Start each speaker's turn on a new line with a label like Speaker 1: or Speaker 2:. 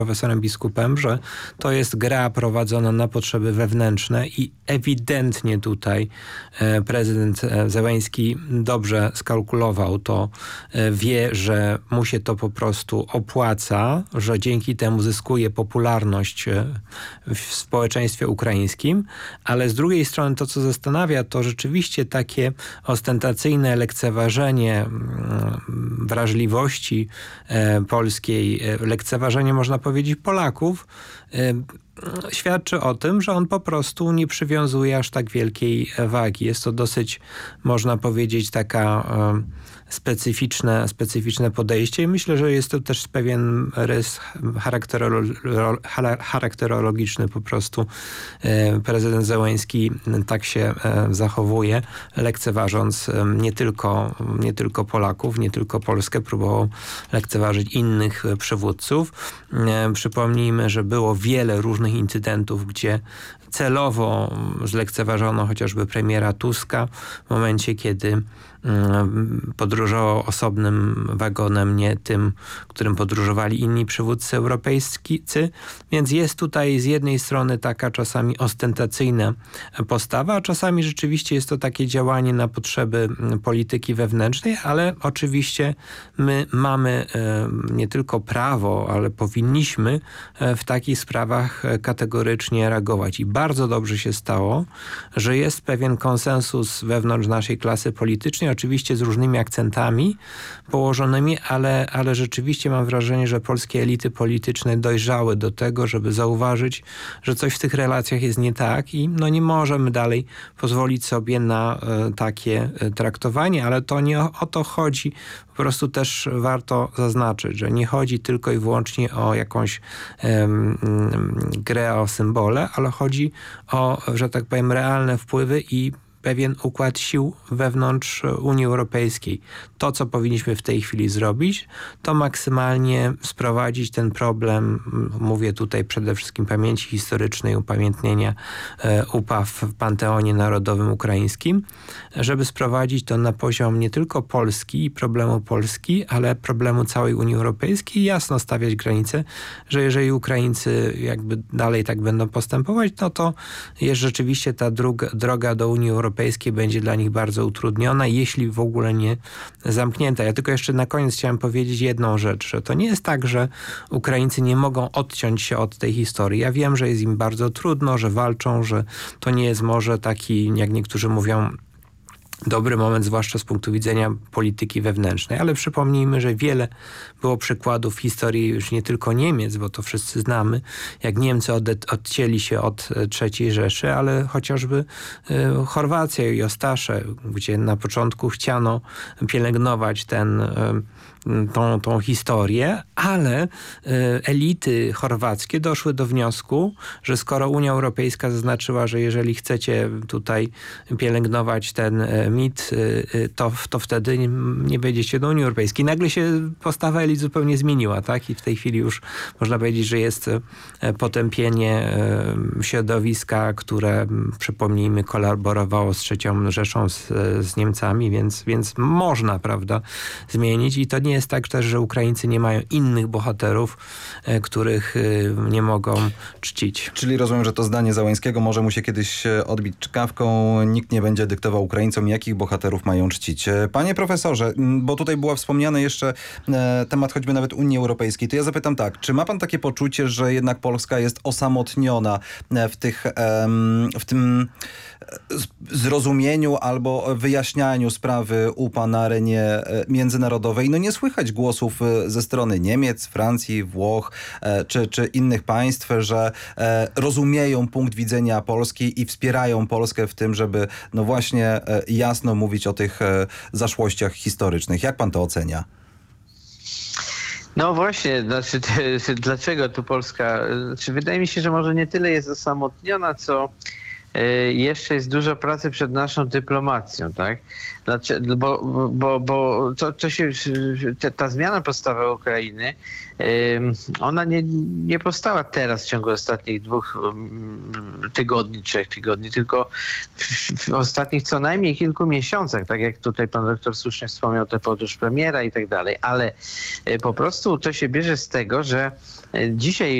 Speaker 1: profesorem biskupem, że to jest gra prowadzona na potrzeby wewnętrzne i ewidentnie tutaj prezydent Zełenski dobrze skalkulował to. Wie, że mu się to po prostu opłaca, że dzięki temu zyskuje popularność w społeczeństwie ukraińskim, ale z drugiej strony to, co zastanawia, to rzeczywiście takie ostentacyjne lekceważenie wrażliwości polskiej, lekceważenie, można powiedzieć, Polaków, świadczy o tym, że on po prostu nie przywiązuje aż tak wielkiej wagi. Jest to dosyć, można powiedzieć, taka specyficzne podejście i myślę, że jest to też pewien rys charakterologiczny po prostu. Prezydent Zełenski tak się zachowuje, lekceważąc nie tylko Polaków, nie tylko Polskę, próbował lekceważyć innych przywódców. Przypomnijmy, że było wiele różnych incydentów, gdzie celowo zlekceważono chociażby premiera Tuska w momencie, kiedy podróżował osobnym wagonem, nie tym, którym podróżowali inni przywódcy europejscy. Więc jest tutaj z jednej strony taka czasami ostentacyjna postawa, a czasami rzeczywiście jest to takie działanie na potrzeby polityki wewnętrznej, ale oczywiście my mamy nie tylko prawo, ale powinniśmy w takich sprawach kategorycznie reagować. I bardzo dobrze się stało, że jest pewien konsensus wewnątrz naszej klasy politycznej, oczywiście z różnymi akcentami położonymi, ale rzeczywiście mam wrażenie, że polskie elity polityczne dojrzały do tego, żeby zauważyć, że coś w tych relacjach jest nie tak i nie możemy dalej pozwolić sobie na takie traktowanie, ale to nie o to chodzi. Po prostu też warto zaznaczyć, że nie chodzi tylko i wyłącznie o jakąś grę o symbole, ale chodzi o, że tak powiem, realne wpływy i pewien układ sił wewnątrz Unii Europejskiej. To, co powinniśmy w tej chwili zrobić, to maksymalnie sprowadzić ten problem, mówię tutaj przede wszystkim pamięci historycznej, upamiętnienia UPA w Panteonie Narodowym Ukraińskim, żeby sprowadzić to na poziom nie tylko Polski i problemu Polski, ale problemu całej Unii Europejskiej i jasno stawiać granice, że jeżeli Ukraińcy jakby dalej tak będą postępować, no to jest rzeczywiście ta droga do Unii Europejskiej będzie dla nich bardzo utrudniona, jeśli w ogóle nie zamknięta. Ja tylko jeszcze na koniec chciałem powiedzieć jedną rzecz, że to nie jest tak, że Ukraińcy nie mogą odciąć się od tej historii. Ja wiem, że jest im bardzo trudno, że walczą, że to nie jest może taki, jak niektórzy mówią, dobry moment, zwłaszcza z punktu widzenia polityki wewnętrznej, ale przypomnijmy, że wiele było przykładów w historii już nie tylko Niemiec, bo to wszyscy znamy, jak Niemcy odcięli się od III Rzeszy, ale chociażby Chorwacja i Ostasze, gdzie na początku chciano pielęgnować tą historię, ale elity chorwackie doszły do wniosku, że skoro Unia Europejska zaznaczyła, że jeżeli chcecie tutaj pielęgnować ten mit, to wtedy nie wejdziecie do Unii Europejskiej. Nagle się postawa elit zupełnie zmieniła, tak? I w tej chwili już można powiedzieć, że jest potępienie środowiska, które, przypomnijmy, kolaborowało z III Rzeszą, z Niemcami, więc można, prawda, zmienić. I to nie jest tak też, że Ukraińcy nie mają innych bohaterów, których nie mogą czcić.
Speaker 2: Czyli rozumiem, że to zdanie Zełenskiego może mu się kiedyś odbić czkawką. Nikt nie będzie dyktował Ukraińcom, jakich bohaterów mają czcić. Panie profesorze, bo tutaj była wspomniany jeszcze temat choćby nawet Unii Europejskiej, to ja zapytam tak, czy ma pan takie poczucie, że jednak Polska jest osamotniona w tym zrozumieniu albo wyjaśnianiu sprawy UPA na arenie międzynarodowej? No nie słychać głosów ze strony Niemiec, Francji, Włoch czy innych państw, że rozumieją punkt widzenia Polski i wspierają Polskę w tym, żeby no właśnie jasno mówić o tych zaszłościach historycznych. Jak pan to ocenia?
Speaker 3: No właśnie, dlaczego tu Polska... Wydaje mi się, że może nie tyle jest osamotniona, co jeszcze jest dużo pracy przed naszą dyplomacją, tak? Bo ta zmiana postawy Ukrainy, ona nie powstała teraz w ciągu ostatnich 2 tygodni, 3 tygodni, tylko w ostatnich co najmniej kilku miesiącach, tak jak tutaj pan doktor słusznie wspomniał, te podróż premiera i tak dalej, ale po prostu to się bierze z tego, że dzisiaj